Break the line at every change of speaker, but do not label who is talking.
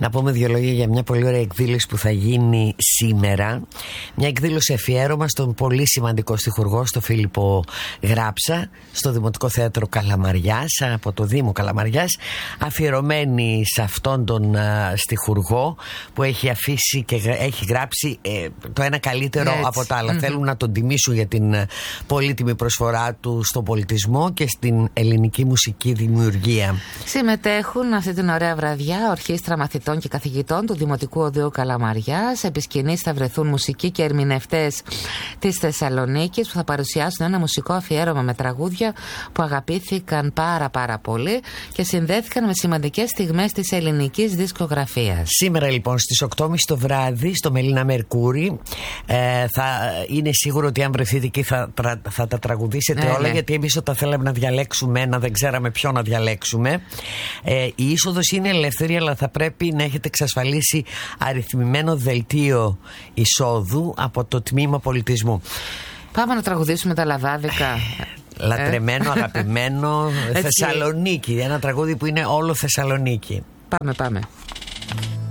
Να πούμε δύο λόγια για μια πολύ ωραία εκδήλωση που θα γίνει σήμερα. Μια εκδήλωση αφιέρωμα στον πολύ σημαντικό στιχουργό, στο Φίλιππο Γράψα, στο Δημοτικό Θέατρο Καλαμαριάς, από το Δήμο Καλαμαριάς, αφιερωμένη σε αυτόν τον στιχουργό που έχει αφήσει και έχει γράψει το ένα καλύτερο από τα άλλα. Θέλουν να τον τιμήσουν για την πολύτιμη προσφορά του στον πολιτισμό και στην ελληνική μουσική δημιουργία.
Συμμετέχουν αυτή την ωραία βραδιά ορχήστρα μαθητών και καθηγητών του Δημοτικού Οδείου Καλαμαριάς. Επί σκηνής θα βρεθούν μουσικοί και ερμηνευτές της Θεσσαλονίκης που θα παρουσιάσουν ένα μουσικό αφιέρωμα με τραγούδια που αγαπήθηκαν πάρα πολύ και συνδέθηκαν με σημαντικές στιγμές της ελληνικής δισκογραφίας.
Σήμερα λοιπόν στις 8.30 το βράδυ στο Μελίνα Μερκούρι θα είναι σίγουρο ότι αν βρεθείτε εκεί θα τα τραγουδήσετε όλα, γιατί εμείς όταν θέλαμε να διαλέξουμε ένα δεν ξέραμε ποιο να διαλέξουμε. Η είσοδος είναι ελεύθερη, αλλά θα πρέπει να έχετε εξασφαλίσει αριθμημένο δελτίο εισόδου από το Τμήμα Πολιτισμού.
Πάμε να τραγουδήσουμε τα λαδάδικα.
Λατρεμένο, αγαπημένο Θεσσαλονίκη. Ένα τραγούδι που είναι όλο Θεσσαλονίκη.
Πάμε.